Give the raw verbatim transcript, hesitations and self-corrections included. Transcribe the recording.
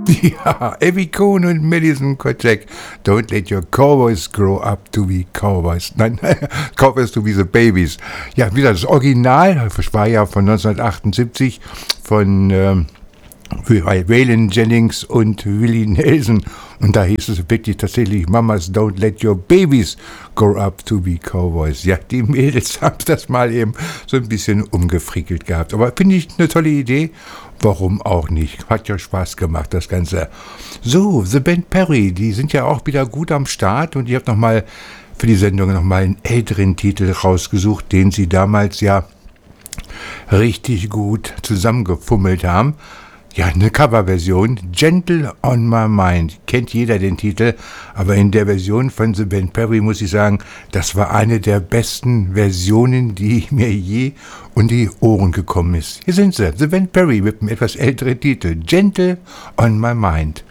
Ja, Evie Cohn und Madison Kotek. Don't let your cowboys grow up to be cowboys. Nein, Cowboys to be the babies. Ja, wieder das Original, das war ja von neunzehnhundertachtundsiebzig von ähm, Waylon Jennings und Willie Nelson. Und da hieß es wirklich tatsächlich, Mamas, don't let your babies grow up to be cowboys. Ja, die Mädels haben das mal eben so ein bisschen umgefrickelt gehabt. Aber finde ich eine tolle Idee. Warum auch nicht? Hat ja Spaß gemacht, das Ganze. So, The Band Perry, die sind ja auch wieder gut am Start. Und ich habe nochmal für die Sendung nochmal einen älteren Titel rausgesucht, den sie damals ja richtig gut zusammengefummelt haben. Ja, eine Coverversion, Gentle on My Mind, kennt jeder den Titel, aber in der Version von The Band Perry muss ich sagen, das war eine der besten Versionen, die mir je um die Ohren gekommen ist. Hier sind sie, The Band Perry mit einem etwas älteren Titel, Gentle on My Mind.